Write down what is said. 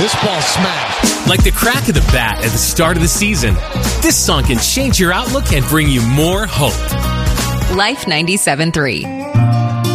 This ball smashed. Like the crack of the bat at the start of the season, this song can change your outlook and bring you more hope. Life 97.3.